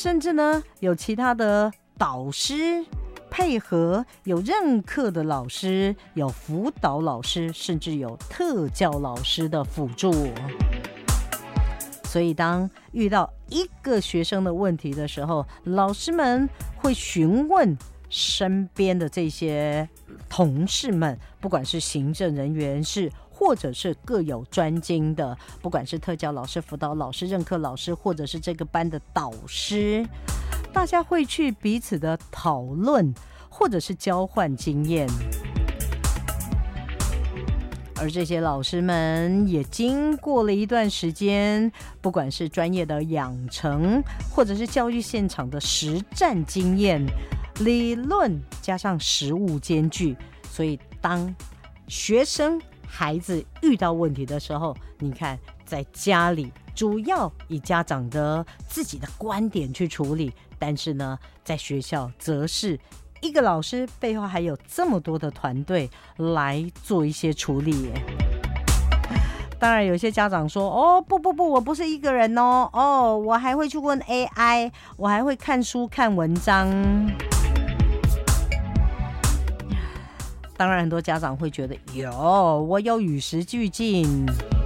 甚至呢有其他的导师配合，有任课的老师，有辅导老师，甚至有特教老师的辅助。所以当遇到一个学生的问题的时候，老师们会询问身边的这些同事们，不管是行政人员或者是各有专精的，不管是特教老师、辅导老师、任课老师，或者是这个班的导师，大家会去彼此的讨论，或者是交换经验。而这些老师们也经过了一段时间，不管是专业的养成，或者是教育现场的实战经验，理论加上实务兼具，所以当学生孩子遇到问题的时候，你看在家里主要以家长的自己的观点去处理，但是呢在学校则是一个老师背后还有这么多的团队来做一些处理耶。当然有些家长说，哦不，我不是一个人哦，我还会去问 AI， 我还会看书看文章。当然很多家长会觉得，我有与时俱进。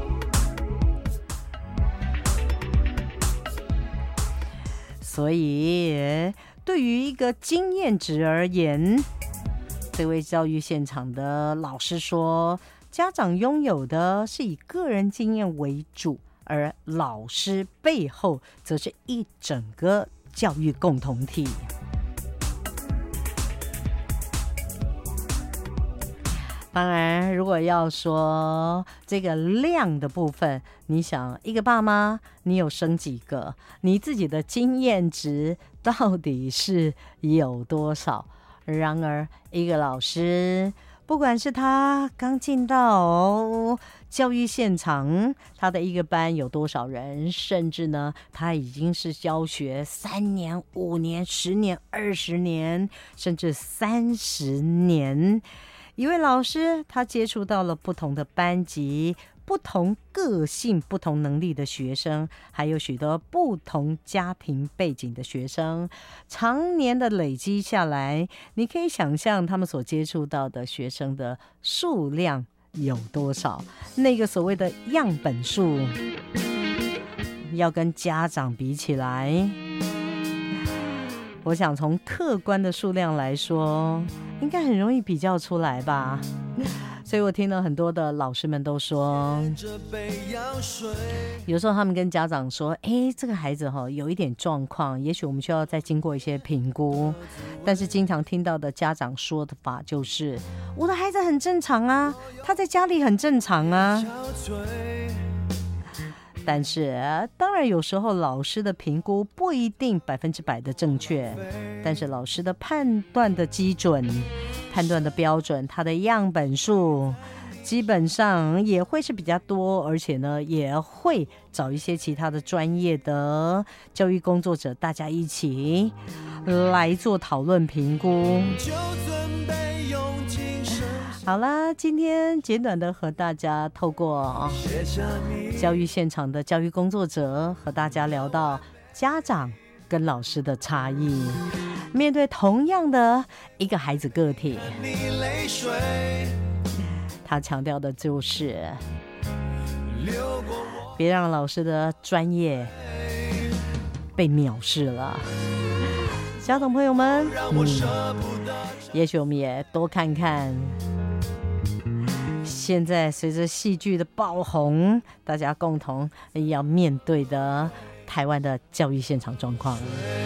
所以对于一个经验值而言，这位教育现场的老师说，家长拥有的是以个人经验为主，而老师背后则是一整个教育共同体。当然如果要说这个量的部分，你想一个爸妈你有生几个，你自己的经验值到底是有多少？然而一个老师，不管是他刚进到教育现场，他的一个班有多少人，甚至呢他已经是教学3年、5年、10年、20年，甚至30年，一位老师他接触到了不同的班级，不同个性、不同能力的学生，还有许多不同家庭背景的学生，常年的累积下来，你可以想象他们所接触到的学生的数量有多少，那个所谓的样本数要跟家长比起来，我想从客观的数量来说，应该很容易比较出来吧。所以我听了很多的老师们都说，有时候他们跟家长说，这个孩子有一点状况，也许我们需要再经过一些评估，但是经常听到的家长说的法就是，我的孩子很正常啊，他在家里很正常啊。但是当然有时候老师的评估不一定100%的正确，但是老师的判断的基准、判断的标准，他的样本数基本上也会是比较多，而且呢也会找一些其他的专业的教育工作者，大家一起来做讨论评估。好啦，今天简短的和大家透过教育现场的教育工作者和大家聊到家长跟老师的差异，面对同样的一个孩子个体，他强调的就是别让老师的专业被藐视了。家长朋友们，也许我们也多看看现在随着戏剧的爆红，大家共同要面对的台湾的教育现场状况。